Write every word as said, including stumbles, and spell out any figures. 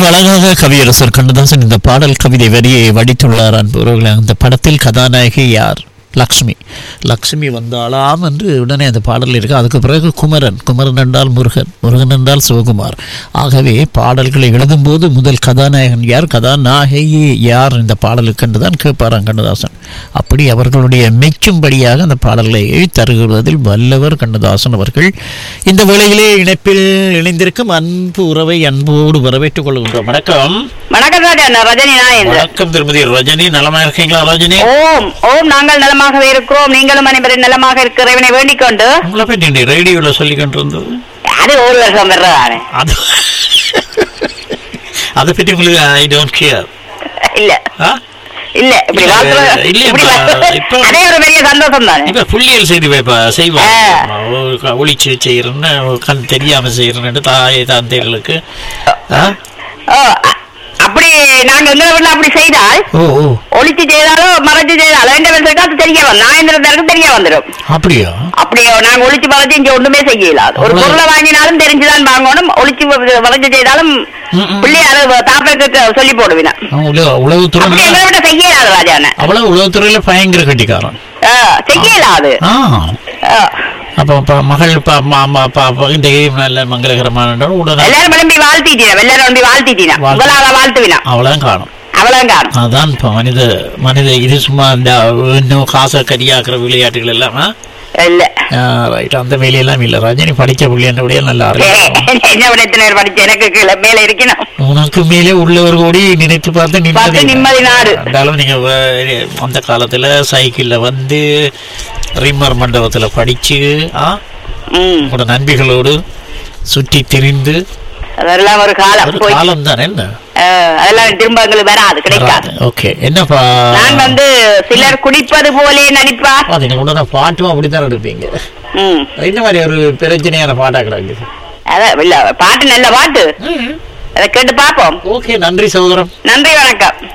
எவ்வளவு அழகாக கவியரசர் கண்ணதாசன் இந்த பாடல் கவிதை வரியை வடித்துள்ளார் அன்புறவர்களே. அந்த படத்தில் கதாநாயகி யார்? லக்ஷ்மி. லக்ஷ்மி வந்தாளாம் என்று உடனே அந்த பாடல் இருக்கு. அதுக்கு பிறகு குமரன், குமரன் என்றால் முருகன், முருகன் என்றால் சிவகுமார். ஆகவே பாடல்களை எழுதும்போது முதல் கதாநாயகன் யார், கதாநாயகி யார் இந்த பாடலுக்கு என்று தான் கேட்பாராம் கண்ணதாசன். அப்படி அவர்களுடைய மெச்சும்படியாக அந்த பாடல்களை தருகிறதில் வல்லவர் கண்ணதாசன் அவர்கள். இந்த வேளையிலே இணைப்பில் இணைந்திருக்கும் அன்பு உறவை அன்போடு வரவேற்றுக் கொள்கின்றோம். வணக்கம். வணக்கம் ரஜினி. வணக்கம் திருமதி ரஜினி. நலமா இருக்கீங்களா ரஜினி? ஓம் ஓம் நாங்கள் நலமாகவே இருக்கிறோம். நீங்களும் அனைவரும் நலமாக இருக்கிறவனை வேண்டிக் கொண்டு உங்களை பற்றி ரேடியோல சொல்லி கொண்டிருந்தது அது ஒரு வருஷம் வர்றதானே. அதை பற்றி உங்களுக்கு ஐ டோன்ட் கேர். இல்ல இல்ல இப்படி அதே ஒரு பெரிய சந்தோஷம் தானே. இப்ப புள்ளியல் செய்தி செய்வாங்க, ஒளிச்சு செய்யறேன்னு கண் தெரியாம செய்யறேன்னு தாய் தந்தைகளுக்கு. அப்படி நாங்க எங்க வீட்டுல அப்படி செய்தால் ஒளிச்சு செய்தாலும் மறைச்சு செய்தாலும் எந்த பேருக்கு அது தெரிய வரும். நாயந்திரத்திற்கு தெரிய வந்துடும். அப்படியா? அப்படியோ நாங்க ஒளிச்சு மறைச்சு இங்க ஒண்ணுமே செய்யலாது. ஒரு பொருளை வாங்கினாலும் தெரிஞ்சுதான் வாங்கணும். ஒளிச்சு மறைச்சு செய்தாலும் பிள்ளையாரு தாப்பக்கு சொல்லி போடுவினா உளவுத்துறை செய்யலாது. ராஜான அவ்வளவு உளவுத்துறையில பயங்கர கட்டிக்காரன் செய்யலாது. அப்ப மகள் இந்த மங்களகரமான எல்லாரும் விளம்பி வாழ்த்திட்டீங்க, எல்லாரும் விளம்பி வாழ்த்திட்டீங்க, வாழ்த்துவினா அவ்வளவு காணும். அதான் மனித மனித இது சும்மா இந்த இன்னும் காசை கரியாக்குற விளையாட்டுகள் எல்லாம் இல்ல. அந்த வேலையெல்லாம் இல்ல. ரஜினி படிச்ச பிள்ளைய நல்லா உனக்கு மேலே உள்ளவர் கூடி நினைத்து பார்த்து நிம்மதி நாடு. இருந்தாலும் நீங்க அந்த காலத்துல சைக்கிள்ல வந்து ரிம்மர் மண்டபத்துல படிச்சு உங்களோட நண்பிகளோடு சுற்றி திரிந்து அதெல்லாம் ஒரு காலம் காலம் தானே. என்ன அதெல்லாம் திரும்ப எங்களுக்கு வராது, கிடைக்காது. ஓகே. என்னப்பா நான் வந்து சிலர் குடிப்பது போலே நடிப்பா பாத்தீங்கன்னா பாட்டும் அப்படித்தான் எடுப்பீங்க. இந்த மாதிரி ஒரு பிரச்சனையான பாட்டா கிடக்கு. அதான் இல்ல பாட்டு நல்ல பாட்டு, அதை கேட்டு பாப்போம். ஓகே, நன்றி சகோதரம். நன்றி, வணக்கம்.